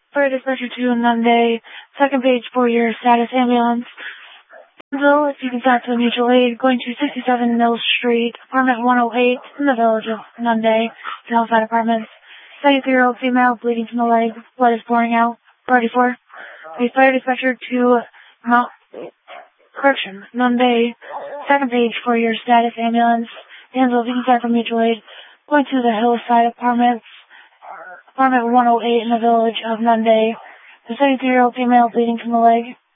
Fire dispatcher 2 Nunde. Second page for your status ambulance. If you can contact the mutual aid, going to 67 Mill Street, apartment 108 in the village of Nunde, Hillside Apartments. 73-year-old female, bleeding from the leg, blood is pouring out. Party 4. A fire dispatcher to Nunde. Second page for your status ambulance. If you can contact the mutual aid, going to the Hillside Apartments, apartment 108 in the village of Nunde. The 73-year-old female, bleeding from the leg,